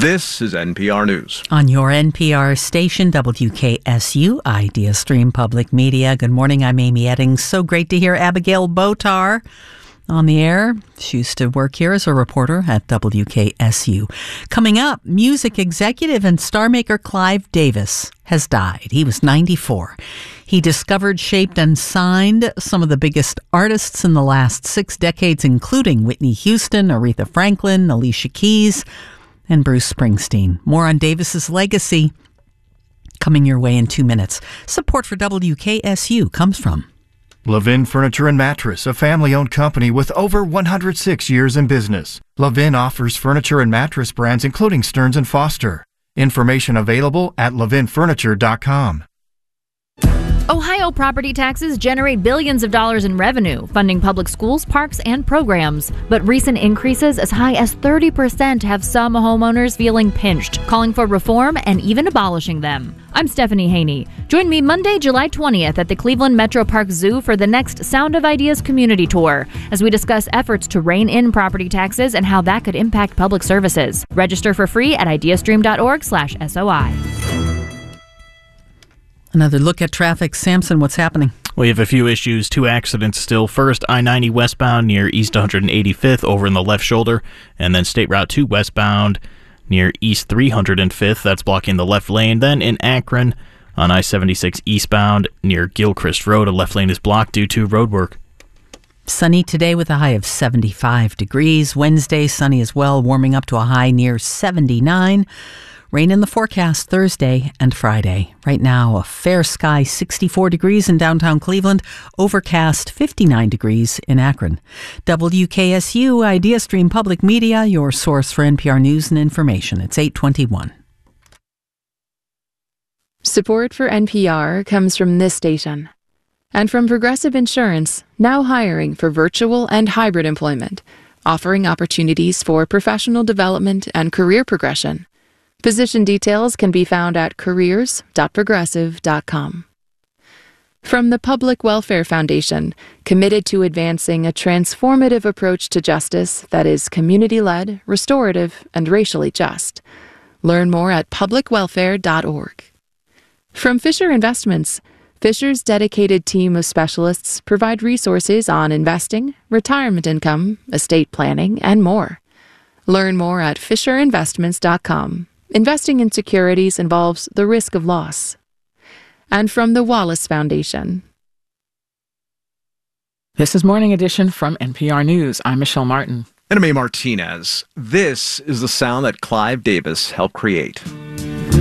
This is NPR News. On your NPR station, WKSU, Idea Stream Public Media. Good morning, I'm Amy Eddings. So great to hear Abigail Botar on the air. She used to work here as a reporter at WKSU. Coming up, music executive and star maker Clive Davis has died. He was 94. He discovered, shaped, and signed some of the biggest artists in the last 6 decades, including Whitney Houston, Aretha Franklin, Alicia Keys, and Bruce Springsteen. More on Davis's legacy coming your way in 2 minutes. Support for WKSU comes from Levin Furniture and Mattress, a family-owned company with over 106 years in business. Levin offers furniture and mattress brands including Stearns & Foster. Information available at levinfurniture.com. Ohio property taxes generate billions of dollars in revenue, funding public schools, parks, and programs. But recent increases as high as 30% have some homeowners feeling pinched, calling for reform and even abolishing them. I'm Stephanie Haney. Join me Monday, July 20th at the Cleveland Metro Park Zoo for the next Sound of Ideas community tour, as we discuss efforts to rein in property taxes and how that could impact public services. Register for free at ideastream.org/SOI. Another look at traffic. Samson, what's happening? We have a few issues, 2 accidents still. First, I-90 westbound near East 185th over in the left shoulder, and then State Route 2 westbound near East 305th. That's blocking the left lane. Then in Akron on I-76 eastbound near Gilchrist Road, a left lane is blocked due to road work. Sunny today with a high of 75 degrees. Wednesday, sunny as well, warming up to a high near 79. Rain in the forecast Thursday and Friday. Right now, a fair sky, 64 degrees in downtown Cleveland, overcast 59 degrees in Akron. WKSU, Idea Stream Public Media, your source for NPR news and information. It's 8:21. Support for NPR comes from this station and from Progressive Insurance, now hiring for virtual and hybrid employment, offering opportunities for professional development and career progression. Position details can be found at careers.progressive.com. From the Public Welfare Foundation, committed to advancing a transformative approach to justice that is community-led, restorative, and racially just. Learn more at publicwelfare.org. From Fisher Investments, Fisher's dedicated team of specialists provide resources on investing, retirement income, estate planning, and more. Learn more at fisherinvestments.com. Investing in securities involves the risk of loss. And from the Wallace Foundation. This is Morning Edition from NPR News. I'm Michelle Martin. And I'm A. Martinez. This is the sound that Clive Davis helped create.